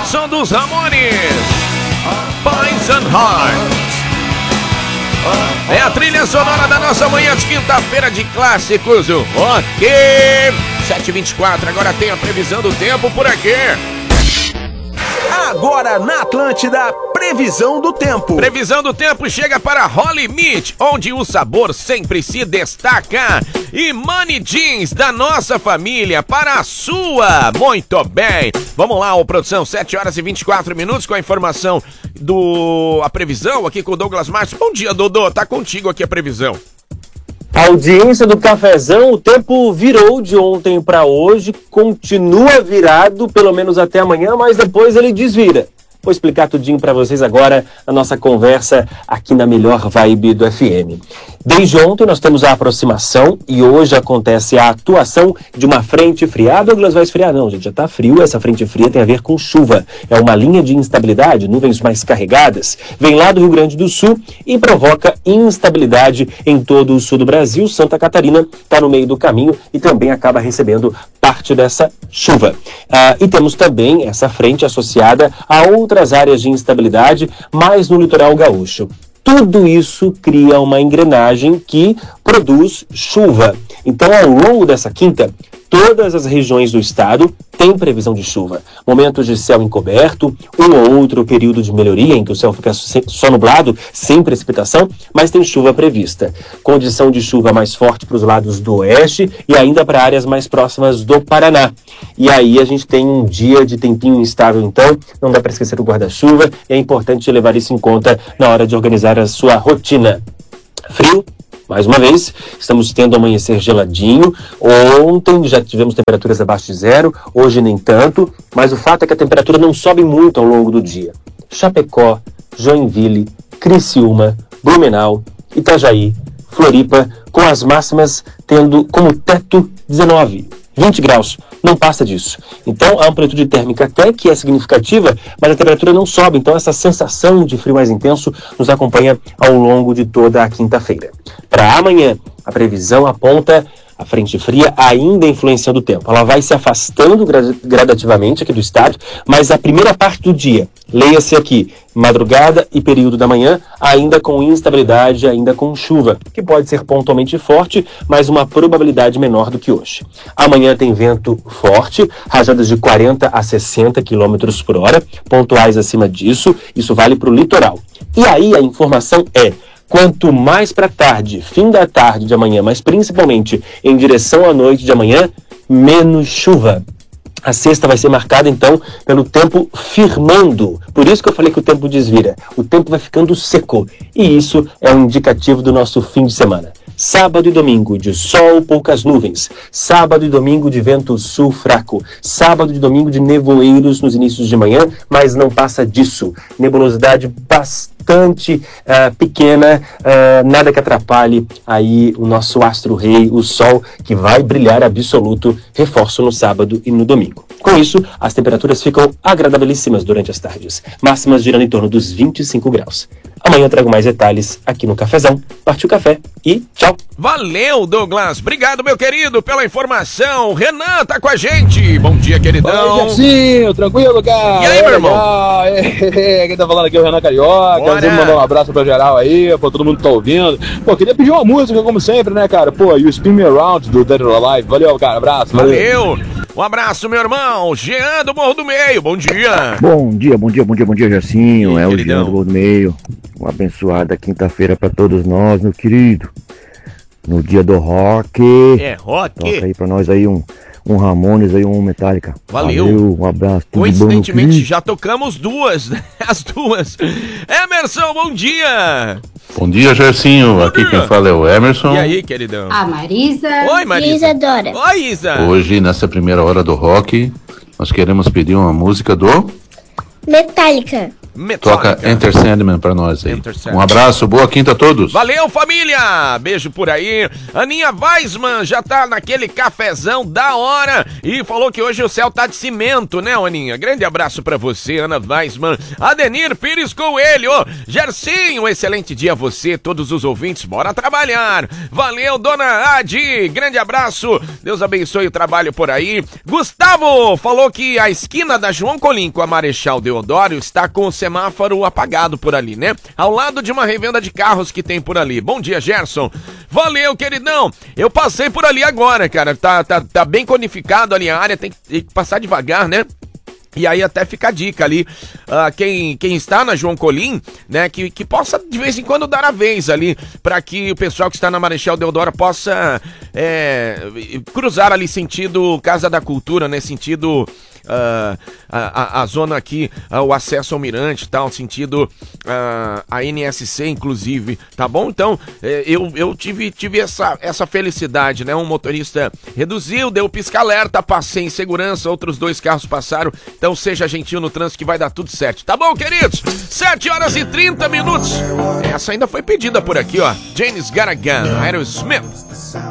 som dos Ramones, Boys and Heart. É a trilha sonora da nossa manhã de quinta-feira de clássicos, o rock. 7h24, agora tem a previsão do tempo por aqui. Agora na Atlântida, previsão do tempo. Previsão do tempo chega para Holy Meat, onde o sabor sempre se destaca. E Money Jeans, da nossa família para a sua. Muito bem. Vamos lá, produção, 7h24 com a informação a previsão aqui com o Douglas Martins. Bom dia, Dodô, tá contigo aqui a previsão. Audiência do Cafezão, o tempo virou de ontem para hoje, continua virado pelo menos até amanhã, mas depois ele desvira. Vou explicar tudinho para vocês agora na nossa conversa aqui na melhor vibe do FM. Desde ontem nós temos a aproximação e hoje acontece a atuação de uma frente fria. Douglas, vai esfriar? Não, gente, já tá frio. Essa frente fria tem a ver com chuva. É uma linha de instabilidade, nuvens mais carregadas, vem lá do Rio Grande do Sul e provoca instabilidade em todo o sul do Brasil. Santa Catarina está no meio do caminho e também acaba recebendo parte dessa chuva. E temos também essa frente associada a outras áreas de instabilidade, mais no litoral gaúcho. Tudo isso cria uma engrenagem que produz chuva. Então, ao longo dessa quinta, todas as regiões do estado têm previsão de chuva. Momentos de céu encoberto, um ou outro período de melhoria em que o céu fica só nublado, sem precipitação, mas tem chuva prevista. Condição de chuva mais forte para os lados do oeste e ainda para áreas mais próximas do Paraná. E aí a gente tem um dia de tempinho instável, então não dá para esquecer do guarda-chuva e é importante levar isso em conta na hora de organizar a sua rotina. Frio. Mais uma vez, estamos tendo amanhecer geladinho. Ontem já tivemos temperaturas abaixo de zero, hoje nem tanto, mas o fato é que a temperatura não sobe muito ao longo do dia. Chapecó, Joinville, Criciúma, Blumenau, Itajaí, Floripa, com as máximas tendo como teto 19, 20 graus. Não passa disso. Então, a amplitude térmica até que é significativa, mas a temperatura não sobe. Então, essa sensação de frio mais intenso nos acompanha ao longo de toda a quinta-feira. Para amanhã, a previsão aponta a frente fria ainda influenciando o tempo. Ela vai se afastando gradativamente aqui do estado, mas a primeira parte do dia, leia-se aqui, madrugada e período da manhã, ainda com instabilidade, ainda com chuva, que pode ser pontualmente forte, mas uma probabilidade menor do que hoje. Amanhã tem vento forte, rajadas de 40 a 60 km por hora, pontuais acima disso, isso vale para o litoral. E aí a informação é: quanto mais para tarde, fim da tarde de amanhã, mas principalmente em direção à noite de amanhã, menos chuva. A sexta vai ser marcada, então, pelo tempo firmando. Por isso que eu falei que o tempo desvira. O tempo vai ficando seco. E isso é um indicativo do nosso fim de semana. Sábado e domingo de sol, poucas nuvens. Sábado e domingo de vento sul fraco. Sábado e domingo de nevoeiros nos inícios de manhã, mas não passa disso. Nebulosidade bastante pequena, nada que atrapalhe aí o nosso astro-rei, o sol, que vai brilhar absoluto, reforço no sábado e no domingo. Com isso, as temperaturas ficam agradabilíssimas durante as tardes, máximas girando em torno dos 25 graus. Amanhã eu trago mais detalhes aqui no Cafezão. Partiu o café e tchau! Valeu, Douglas! Obrigado, meu querido, pela informação. Renan tá com a gente. Bom dia, queridão. Oi, Gersinho, tranquilo, cara? E aí, meu irmão? Quem tá falando aqui é o Renan Carioca. Quero mandar um abraço pra geral aí, pra todo mundo que tá ouvindo. Pô, queria pedir uma música, como sempre, né, cara? Pô, You Spin Me Around, do Dead or Alive. Valeu, cara, abraço. Valeu! Um abraço, meu irmão. Jean do Morro do Meio, bom dia. Bom dia, Gersinho. E aí, o queridão? Jean do Morro do Meio. Uma abençoada quinta-feira pra todos nós, meu querido. No dia do rock. É rock. Toca aí pra nós aí um Ramones, aí um Metallica. Valeu. Um abraço. Tudo Coincidentemente, bom, já tocamos duas, né? As duas. Emerson, bom dia. Bom dia, Gersinho. Aqui quem fala é o Emerson. E aí, queridão? A Marisa. Oi, Marisa. E Isadora. Oi, Isa. Hoje, nessa primeira hora do rock, nós queremos pedir uma música do... Metallica. Metallica. Toca Enter Sandman pra nós aí. Enter Sandman. Um abraço, boa quinta a todos. Valeu, família! Beijo por aí. Aninha Weisman já tá naquele cafezão da hora e falou que hoje o céu tá de cimento, né, Aninha? Grande abraço pra você, Ana Weisman. Adenir Pires Coelho. Gercinho, excelente dia a você, todos os ouvintes. Bora trabalhar. Valeu, dona Adi. Grande abraço. Deus abençoe o trabalho por aí. Gustavo falou que a esquina da João Colim com a Marechal Deodoro está com o semáforo apagado por ali, né? Ao lado de uma revenda de carros que tem por ali. Bom dia, Gerson. Valeu, queridão. Eu passei por ali agora, cara. Tá bem conificado ali a área, tem que passar devagar, né? E aí até fica a dica ali, quem está na João Colim, né, que possa de vez em quando dar a vez ali, para que o pessoal que está na Marechal Deodoro possa cruzar ali sentido Casa da Cultura, né, sentido a zona aqui, o acesso ao Mirante, tal, sentido a NSC, inclusive, tá bom? Então, eu tive essa felicidade, né? Um motorista reduziu, deu pisca-alerta, passei em segurança, outros 2 carros passaram, então seja gentil no trânsito que vai dar tudo certo, tá bom, queridos? 7h30. Essa ainda foi pedida por aqui, ó. James Garragan, Aerosmith.